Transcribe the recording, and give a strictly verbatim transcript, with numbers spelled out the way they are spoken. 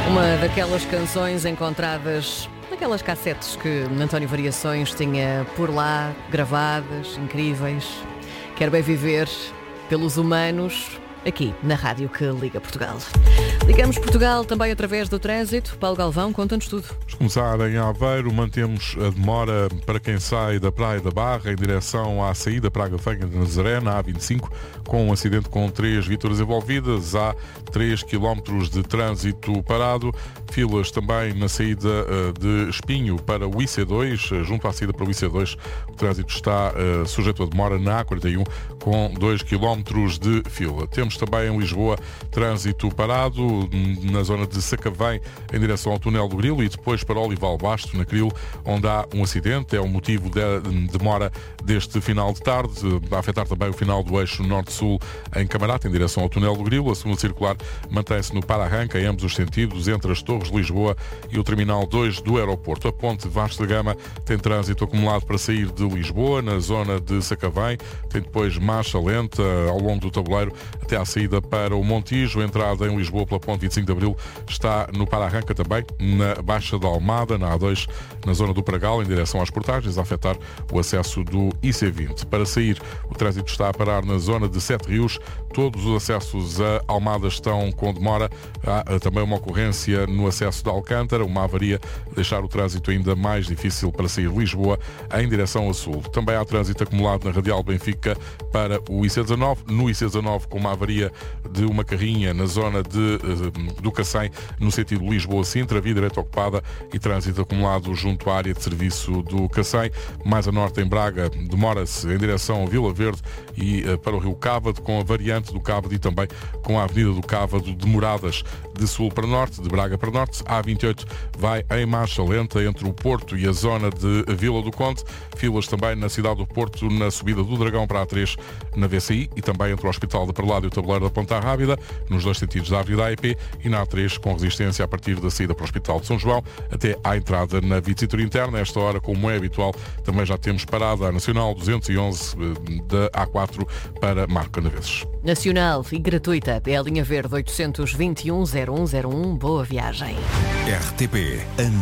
Uma daquelas canções encontradas naquelas cassetes que António Variações tinha por lá, gravadas, incríveis. Quero bem viver pelos humanos, aqui na rádio que liga Portugal. Ligamos Portugal também através do trânsito. Paulo Galvão, conta-nos tudo. Vamos começar em Aveiro. Mantemos a demora para quem sai da Praia da Barra em direção à saída Praga Feia de Nazaré, na A vinte e cinco, com um acidente com três viaturas envolvidas. Há três quilómetros de trânsito parado. Filas também na saída de Espinho para o I C dois. Junto à saída para o I C dois, o trânsito está uh, sujeito a demora na A quarenta e um, com dois quilómetros de fila. Temos também em Lisboa trânsito parado na zona de Sacavém em direção ao túnel do Grilo e depois para Olival Basto, na Cril, onde há um acidente. É o motivo da demora deste final de tarde, a afetar também o final do eixo norte-sul em Camarate, em direção ao túnel do Grilo. A segunda circular mantém-se no para-arranca em ambos os sentidos, entre as Torres de Lisboa e o Terminal dois do aeroporto. A ponte Vasco da Gama tem trânsito acumulado para sair de Lisboa, na zona de Sacavém. Tem depois marcha lenta ao longo do tabuleiro até à saída para o Montijo. A entrada em Lisboa pela ponte vinte e cinco de Abril está no para-arranca também, na Baixa da Almada, na A dois, na zona do Pragal, em direção às portagens, a afetar o acesso do I C vinte. Para sair, o trânsito está a parar na zona de Sete Rios. Todos os acessos a Almada estão com demora. Há também uma ocorrência no acesso de Alcântara, uma avaria a deixar o trânsito ainda mais difícil para sair de Lisboa em direção a sul. Também há trânsito acumulado na Radial Benfica para o I C dezanove, no I C dezanove com uma avaria de uma carrinha na zona de, do Cacém, no sentido Lisboa-Sintra, via direita ocupada e trânsito acumulado junto à área de serviço do Cacém. Mais a norte, em Braga, demora-se em direção a Vila Verde e para o Rio Cávado, com a variante do Cávado e também com a Avenida do Cávado, demoradas de sul para norte, de Braga para norte. A A vinte e oito vai em marcha lenta entre o Porto e a zona de Vila do Conde. Filas também na cidade do Porto, na subida do Dragão para a três, na V C I, e também entre o Hospital de Perlado e o Tabuleiro da Ponta Rábida, nos dois sentidos da Avenida A E P, e na A três com resistência a partir da saída para o Hospital de São João até à entrada na Via Cintura Interna. A esta hora, como é habitual, também já temos parada a Nacional duzentos e onze da A quatro para Marco Canaveses. Nacional e gratuita é a linha verde oitocentos e vinte e um zero um zero um. Boa viagem. R T P